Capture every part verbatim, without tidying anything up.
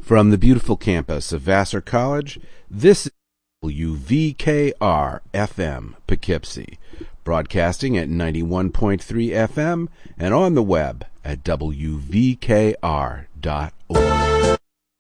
From the beautiful campus of Vassar College, this is W V K R F M Poughkeepsie, broadcasting at ninety-one point three F M and on the web at W V K R dot org.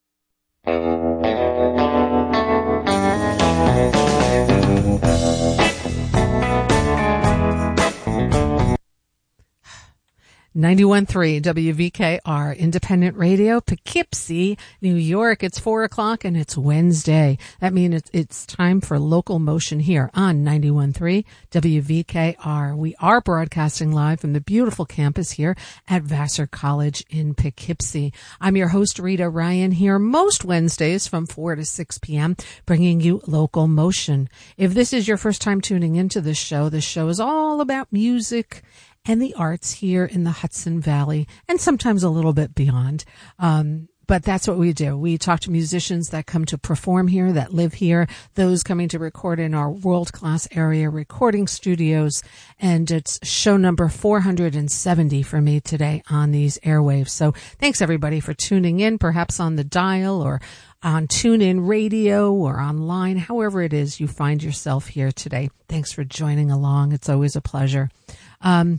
ninety-one point three W V K R, Independent Radio, Poughkeepsie, New York. It's four o'clock and it's Wednesday. That means it's, it's time for Local Motion here on ninety-one point three W V K R. We are broadcasting live from the beautiful campus here at Vassar College in Poughkeepsie. I'm your host, Rita Ryan, here most Wednesdays from four to six p.m., bringing you Local Motion. If this is your first time tuning into this show, this show is all about music and the arts here in the Hudson Valley, and sometimes a little bit beyond. Um, but that's what we do. We talk to musicians that come to perform here, that live here, those coming to record in our world-class area recording studios, and it's show number four hundred seventy for me today on these airwaves. So thanks, everybody, for tuning in, perhaps on the dial or on TuneIn Radio or online, however it is you find yourself here today. Thanks for joining along. It's always a pleasure. Um,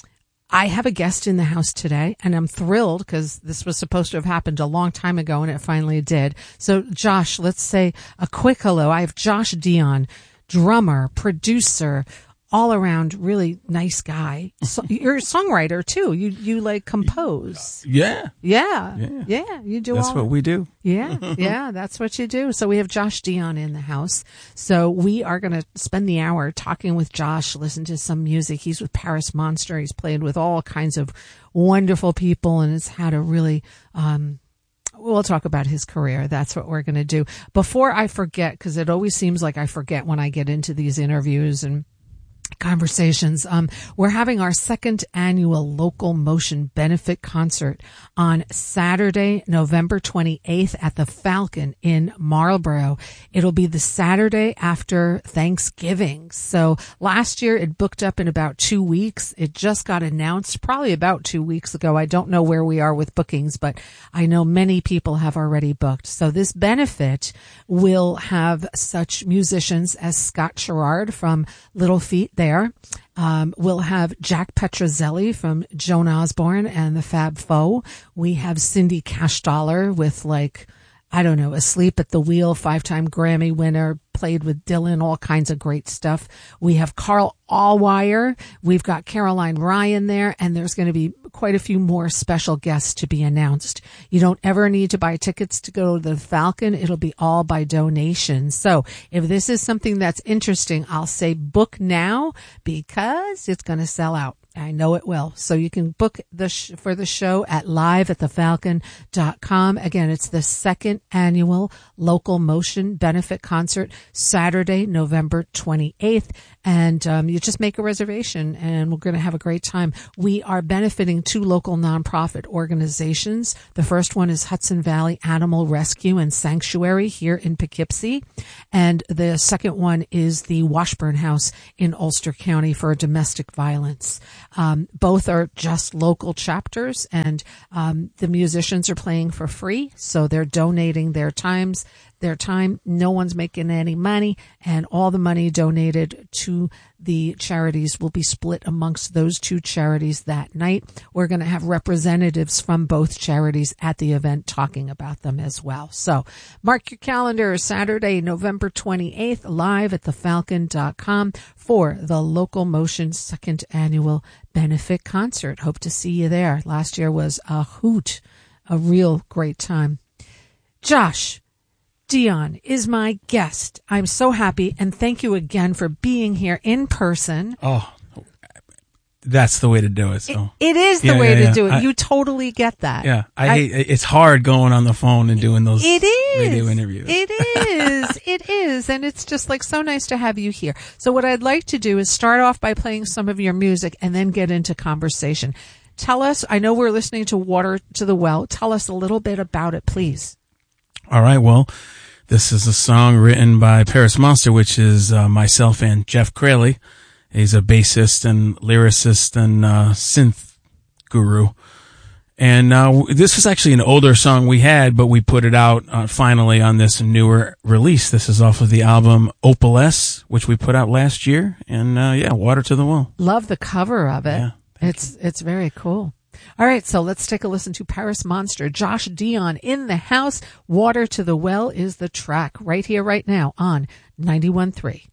I have a guest in the house today, and I'm thrilled because this was supposed to have happened a long time ago, and it finally did. So, Josh, let's say a quick hello. I have Josh Dion, drummer, producer, all around really nice guy. So, you're a songwriter too. You you like compose. Yeah. Yeah. Yeah. Yeah. You do That's all what we do. Yeah. Yeah. That's what you do. So we have Josh Dion in the house. So we are going to spend the hour talking with Josh, listen to some music. He's with Paris Monster. He's played with all kinds of wonderful people and has had a really, um, we'll talk about his career. That's what we're going to do. Before I forget, because it always seems like I forget when I get into these interviews and conversations. Um, we're having our second annual Local Motion benefit concert on Saturday, November twenty-eighth at the Falcon in Marlborough. It'll be the Saturday after Thanksgiving. So last year it booked up in about two weeks. It just got announced probably about two weeks ago. I don't know where we are with bookings, but I know many people have already booked. So this benefit will have such musicians as Scott Sherrard from Little Feat there. Um, we'll have Jack Petrozelli from Joan Osborne and the Fab Four. We have Cindy Cashdollar with, like, I don't know, Asleep at the Wheel, five-time Grammy winner, played with Dylan, all kinds of great stuff. We have Carl Allwire. We've got Caroline Ryan there, and there's going to be quite a few more special guests to be announced. You don't ever need to buy tickets to go to the Falcon. It'll be all by donation. So if this is something that's interesting, I'll say book now because it's going to sell out. I know it will. So you can book the sh- for the show at live at the falcon dot com. Again, it's the second annual Local Motion benefit concert, Saturday, November twenty-eighth. And um, you just make a reservation and we're going to have a great time. We are benefiting two local nonprofit organizations. The first one is Hudson Valley Animal Rescue and Sanctuary here in Poughkeepsie. And the second one is the Washburn House in Ulster County for domestic violence. Um, both are just local chapters, and um, the musicians are playing for free, so they're donating their times, their time. No one's making any money, and all the money donated to the charities will be split amongst those two charities that night. We're going to have representatives from both charities at the event talking about them as well. So mark your calendar, Saturday, November twenty-eighth, live at the falcon dot com for the Local Motion second annual benefit concert. Hope to see you there. Last year was a hoot, a real great time. Josh Dion is my guest. I'm so happy, and thank you again for being here in person. Oh, that's the way to do it. So It, it is the yeah, way yeah, to yeah. do it. I, you totally get that. Yeah, I, I hate. It's hard going on the phone and doing those it is. radio interviews. It is. It is, and it's just like so nice to have you here. So what I'd like to do is start off by playing some of your music and then get into conversation. Tell us. I know we're listening to Water to the Well. Tell us a little bit about it, please. All right. Well, this is a song written by Paris Monster, which is uh, myself and Jeff Crayley. He's a bassist and lyricist and uh, synth guru. And uh, w- this was actually an older song we had, but we put it out uh, finally on this newer release. This is off of the album Opalesce, which we put out last year. And uh, yeah, Water to the Well. Love the cover of it. Yeah, it's it's very cool. All right, so let's take a listen to Paris Monster. Josh Dion in the house. Water to the Well is the track right here, right now on ninety-one point three.